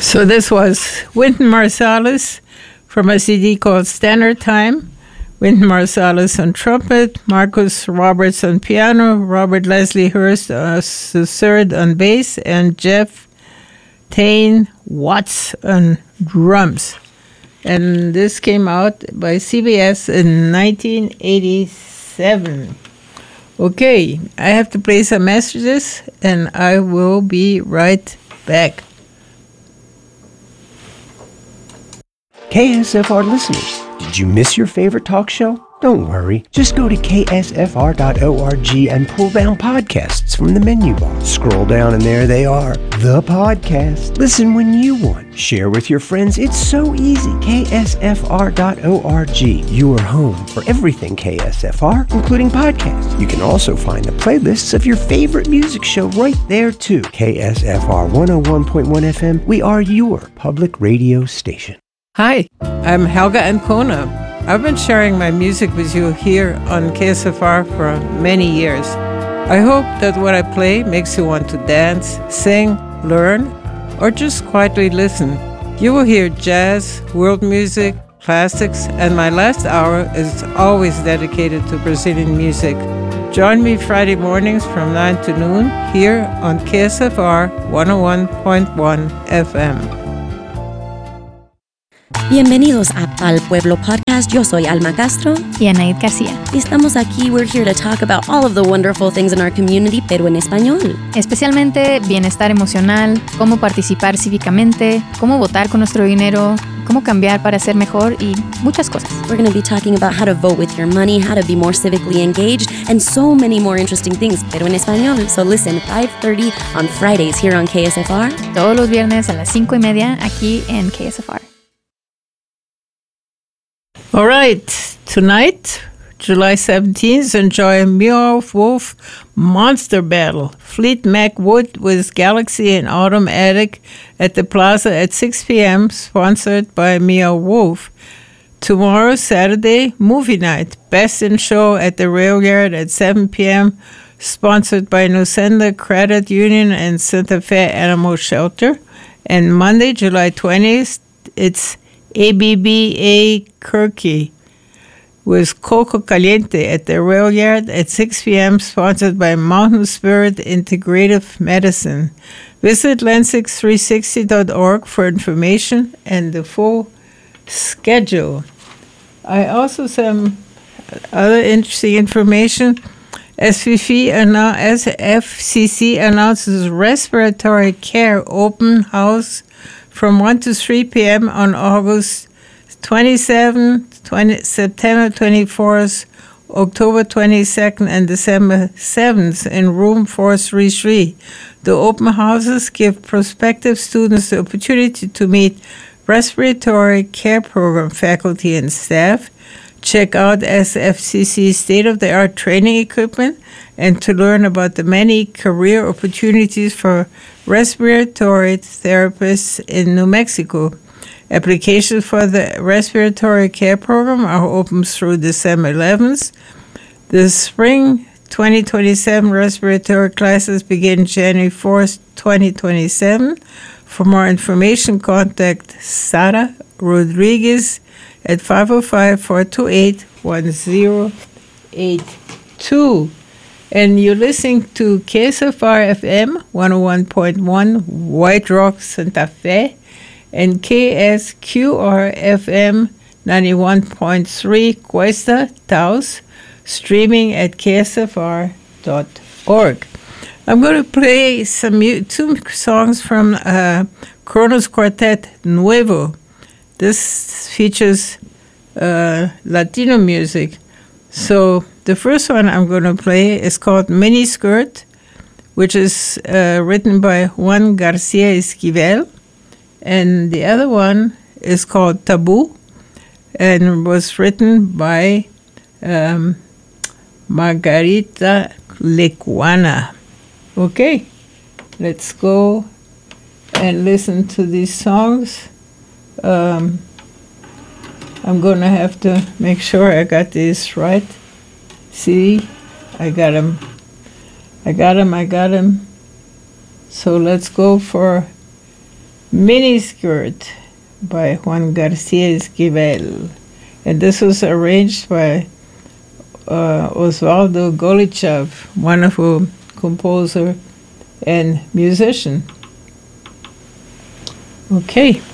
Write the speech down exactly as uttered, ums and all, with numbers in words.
So this was Wynton Marsalis from a C D called Standard Time. Wynton Marsalis on trumpet, Marcus Roberts on piano, Robert Leslie Hurst uh, third on bass, and Jeff Tain Watts on drums. And this came out by C B S in nineteen eighty-seven. Okay, I have to play some messages, and I will be right back. K S F R listeners, did you miss your favorite talk show? Don't worry. Just go to K S F R dot org and pull down podcasts from the menu bar. Scroll down and there they are. The podcast. Listen when you want. Share with your friends. It's so easy. K S F R dot org. Your home for everything K S F R, including podcasts. You can also find the playlists of your favorite music show right there too. K S F R one oh one point one F M. We are your public radio station. Hi, I'm Helga Ancona. I've been sharing my music with you here on K S F R for many years. I hope that what I play makes you want to dance, sing, learn, or just quietly listen. You will hear jazz, world music, classics, and my last hour is always dedicated to Brazilian music. Join me Friday mornings from nine to noon here on K S F R one oh one point one F M. Bienvenidos a Pal Pueblo Podcast. Yo soy Alma Castro y Anaid García. Y estamos aquí. We're here to talk about all of the wonderful things in our community, pero en español. Especialmente bienestar emocional, cómo participar cívicamente, cómo votar con nuestro dinero, cómo cambiar para ser mejor y muchas cosas. We're going to be talking about how to vote with your money, how to be more civically engaged, and so many more interesting things, pero en español. So listen, five thirty on Fridays here on K S F R. Todos los viernes a las cinco y media aquí en K S F R. All right, tonight, July seventeenth, enjoy Meow Wolf Monster Battle. Fleet Mac Wood with Galaxy and Autumn Attic at the Plaza at six p.m., sponsored by Meow Wolf. Tomorrow, Saturday, Movie Night. Best in Show at the Rail Yard at seven p.m., sponsored by Nusenda Credit Union and Santa Fe Animal Shelter. And Monday, July twentieth, it's A B B A Kirky with Coco Caliente at the Rail Yard at six p.m., sponsored by Mountain Spirit Integrative Medicine. Visit Lansing three sixty dot org for information and the full schedule. I also some other interesting information. S F C C announces respiratory care open house from one to three p.m. on August twenty-seventh, twenty, September twenty-fourth, October twenty-second, and December seventh in room four thirty-three. The open houses give prospective students the opportunity to meet respiratory care program faculty and staff, check out S F C C's state-of-the-art training equipment, and to learn about the many career opportunities for respiratory therapists in New Mexico. Applications for the respiratory care program are open through December eleventh. The spring twenty twenty-seven respiratory classes begin January fourth, twenty twenty-seven. For more information, contact Sara Rodriguez at five oh five, four two eight, one oh eight two. And you're listening to K S F R F M one oh one point one, White Rock, Santa Fe, and K S Q R F M ninety-one point three, Cuesta, Taos, streaming at K S F R dot org. I'm going to play some mu- two songs from uh, Kronos Quartet Nuevo. This features uh, Latino music. So the first one I'm going to play is called Mini Skirt, which is uh, written by Juan Garcia Esquivel. And the other one is called Taboo and was written by um, Margarita Lecuana. Okay, let's go and listen to these songs. Um, I'm going to have to make sure I got these right. See, I got them. I got them, I got them. So let's go for Miniskirt by Juan Garcia Esquivel. And this was arranged by uh, Osvaldo Golichev, wonderful composer and musician. Okay.